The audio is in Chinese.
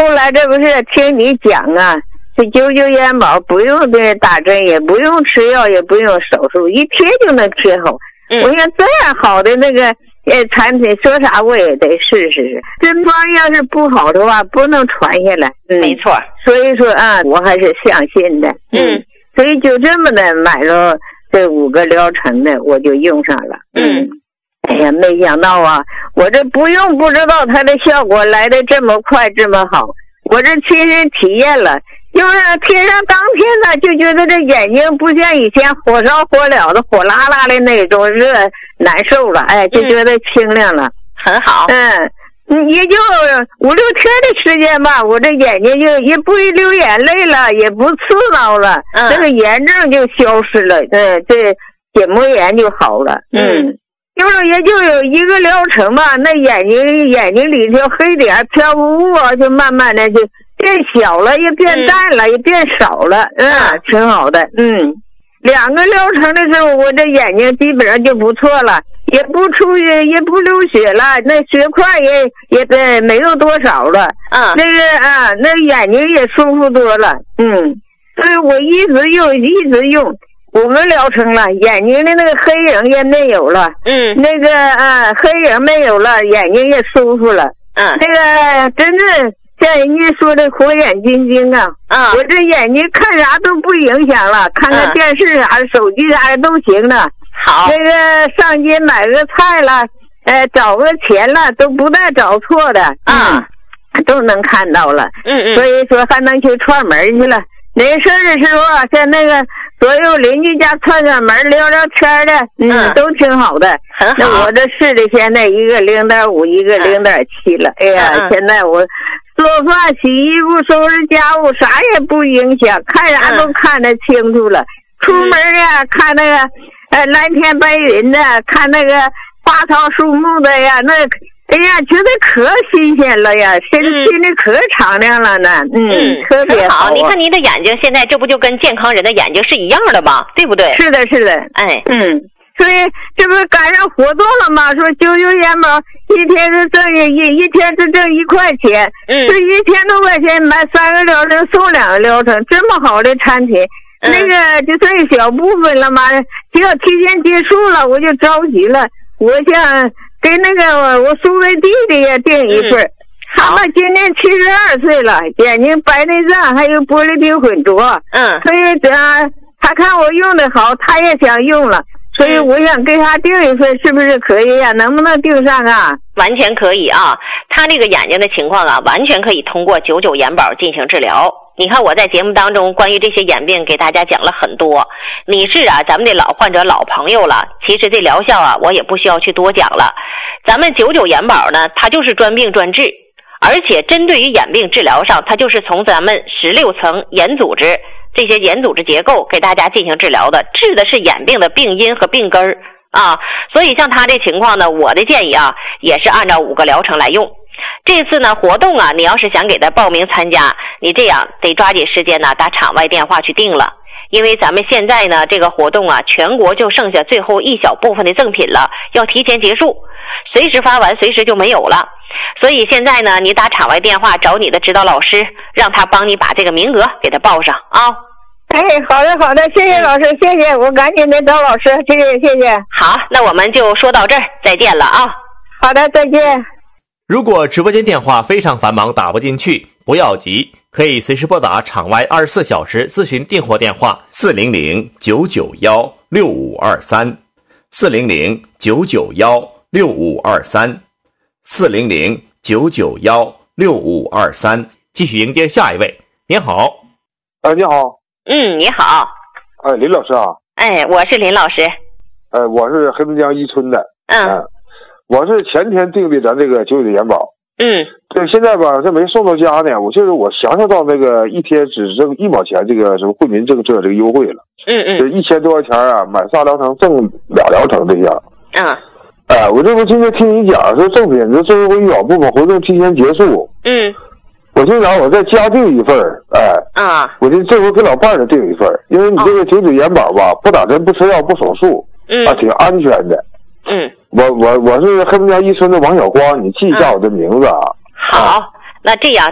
后来这不是听你讲啊，这99元宝不用这打针，也不用吃药，也不用手术，一贴就能贴好。我想这样好的那个产品，说啥我也得试试。针方要是不好的话，不能传下来。 没错。 所以说啊，我还是相信的。所以就这么的买了这5个疗程的，我就用上了。哎呀，没想到啊，我这不用不知道它的效果来的这么快这么好，我这亲身体验了。就是贴上当天呢，就觉得这眼睛不像以前火烧火燎的火辣辣的那种热难受了，哎，就觉得清亮了， 很好。 也就5-6天的时间吧，我这眼睛就也不会流眼泪了，也不刺挠了，这个炎症就消失了，这结膜炎就好了。就是也就有1个疗程吧，那眼睛里头黑点飘雾啊，就慢慢的就变小了，也变淡了，也变少了，挺好的。2个疗程的时候，我这眼睛基本上就不错了，也不出血，也不流血了，那血块也没有多少了。那眼睛也舒服多了。所以我一直用。5个疗程了，眼睛的那个黑影也没有了。那个黑影没有了，眼睛也舒服了。那个真正像人家说的火眼金睛啊，我这眼睛看啥都不影响了，看看电视啥的，手机啥的都行了。 好， 那个上街买个菜了，找个钱了，都不带找错的。都能看到了。所以说还能去串门去了。没事的时候啊，像那个所有邻居家串串门聊聊天的，都挺好的。 很好。 那我这视力现在一个0.5，一个0.7了。哎呀，现在我做饭、洗衣服、收拾家务啥也不影响，看啥都看得清楚了。出门呀，看那个蓝天白云的，看那个花草树木的呀，那哎呀，觉得可新鲜了呀，心里可敞亮了呢。特别好。 你看您的眼睛现在这不就跟健康人的眼睛是一样的吗？对不对？ 是的。所以这不是赶上活动了吗？说99元宝一天是挣一天是挣1块钱，这1000多块钱买3个疗程送2个疗程，这么好的产品，那个就剩一小部分了嘛，就要提前结束了，我就着急了，我想给那个我叔为弟弟也订一份。他们今年72岁了，眼睛白内障还有玻璃体混浊。所以他看我用的好，他也想用了，所以我想给他订一份，是不是可以呀？能不能订上啊？ 完全可以啊，他这个眼睛的情况啊，完全可以通过99元宝进行治疗。你看我在节目当中关于这些眼病给大家讲了很多，你是咱们的老患者老朋友了，其实这疗效啊我也不需要去多讲了。咱们99元宝呢，它就是专病专治，而且针对于眼病治疗上，它就是从咱们16层眼组织这些眼组织结构给大家进行治疗的，治的是眼病的病因和病根啊。所以像他这情况呢，我的建议啊也是按照5个疗程来用。这次呢活动啊，你要是想给他报名参加，你这样得抓紧时间呢打场外电话去订了，因为咱们现在呢这个活动啊，全国就剩下最后一小部分的赠品了，要提前结束，随时发完随时就没有了。所以现在呢，你打场外电话找你的指导老师，让他帮你把这个名额给他报上啊。 好的，谢谢老师，谢谢，我赶紧的找老师，谢谢。 好，那我们就说到这儿，再见了啊。 好的，再见。 如果直播间电话非常繁忙打不进去，不要急，可以随时拨打场外24小时咨询订货电话400-991-6523 400-991-6523 400-991-6523。继续迎接下一位。您好。 你好。 你好。 林老师啊。 我是林老师。 我是黑龙江伊春的。我是前天订的咱这个99元宝。对，现在吧，这没送到家呢。我详细到那个一天只挣1毛钱这个什么惠民政策这个优惠了。这1000多块钱啊，买3疗程挣2疗程这样。我这不今天听你讲说赠品这最后一小部分活动提前结束。我就想我再加订一份我就这回给老伴儿订一份，因为你这个99元宝吧，不打针不吃药不手术，挺安全的。我是黑龙江伊春的王小光，你记一下我的名字啊。 好，那这样